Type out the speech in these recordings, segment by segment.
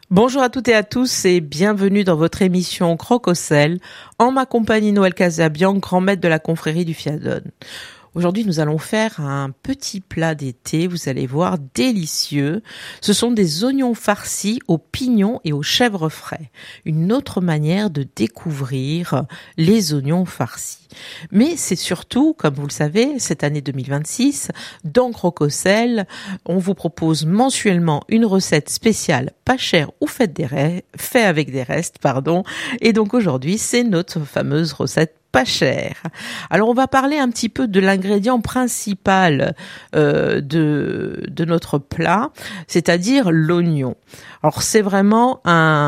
Bonjour à toutes et à tous et bienvenue dans votre émission Croque au sel, en ma compagnie Noël Casabian, grand maître de la confrérie du Fiadon. Aujourd'hui, nous allons faire un petit plat d'été, vous allez voir, délicieux. Ce sont des oignons farcis aux pignons et aux chèvres frais. Une autre manière de découvrir les oignons farcis. Mais c'est surtout, comme vous le savez, cette année 2026, dans Croque au sel, on vous propose mensuellement une recette spéciale pas chère ou fait avec des restes, Et donc aujourd'hui, c'est notre fameuse recette pas cher. Alors on va parler un petit peu de l'ingrédient principal de notre plat, c'est-à-dire l'oignon. Alors c'est vraiment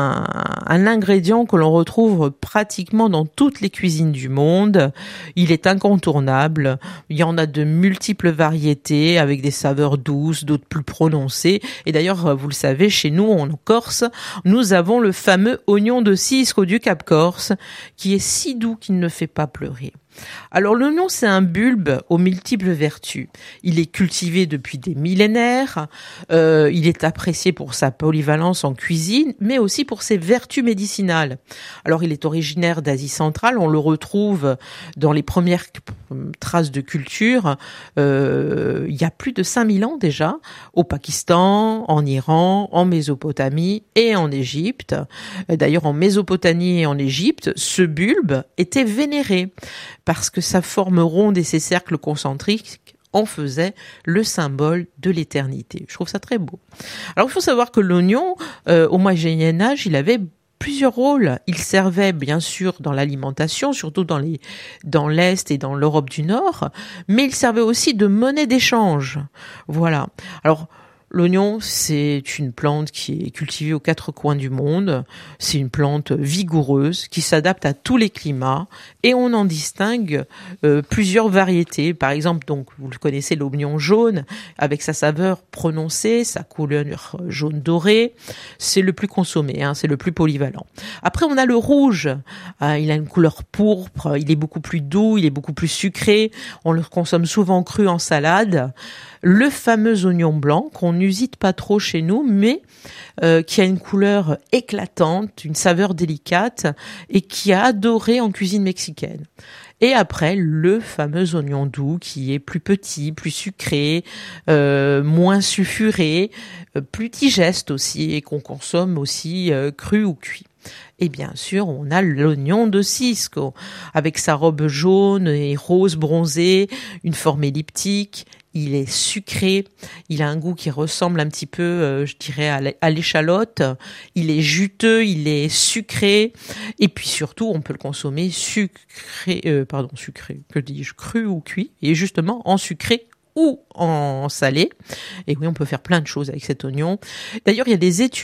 un ingrédient que l'on retrouve pratiquement dans toutes les cuisines du monde. Il est incontournable. Il y en a de multiples variétés avec des saveurs douces, d'autres plus prononcées. Et d'ailleurs, vous le savez, chez nous en Corse, nous avons le fameux oignon de Cisco du Cap Corse qui est si doux qu'il ne fait pas pleurer. Alors l'oignon, c'est un bulbe aux multiples vertus. Il est cultivé depuis des millénaires, il est apprécié pour sa polyvalence en cuisine, mais aussi pour ses vertus médicinales. Alors il est originaire d'Asie centrale, on le retrouve dans les premières traces de culture, il y a plus de 5000 ans déjà, au Pakistan, en Iran, en Mésopotamie et en Égypte. D'ailleurs en Mésopotamie et en Égypte, ce bulbe était vénéré, parce que sa forme ronde et ses cercles concentriques en faisaient le symbole de l'éternité. Je trouve ça très beau. Alors il faut savoir que l'oignon, au Moyen Âge, il avait plusieurs rôles. Il servait bien sûr dans l'alimentation, surtout dans l'Est et dans l'Europe du Nord, mais il servait aussi de monnaie d'échange. Voilà. Alors l'oignon, c'est une plante qui est cultivée aux quatre coins du monde. C'est une plante vigoureuse qui s'adapte à tous les climats et on en distingue plusieurs variétés. Par exemple, donc vous le connaissez, l'oignon jaune avec sa saveur prononcée, sa couleur jaune doré, c'est le plus consommé, c'est le plus polyvalent. Après, on a le rouge. Il a une couleur pourpre, il est beaucoup plus doux, il est beaucoup plus sucré. On le consomme souvent cru en salade. Le fameux oignon blanc qu'on n'usite pas trop chez nous, mais qui a une couleur éclatante, une saveur délicate et qui est adoré en cuisine mexicaine. Et après, le fameux oignon doux qui est plus petit, plus sucré, moins sulfuré, plus digeste aussi et qu'on consomme aussi cru ou cuit. Et bien sûr, on a l'oignon de Cisco, avec sa robe jaune et rose bronzée, une forme elliptique. Il est sucré, il a un goût qui ressemble un petit peu, je dirais, à l'échalote. Il est juteux, il est sucré. Et puis surtout, on peut le consommer cru ou cuit. Et justement, en sucré ou en salé. Et oui, on peut faire plein de choses avec cet oignon. D'ailleurs, il y a des études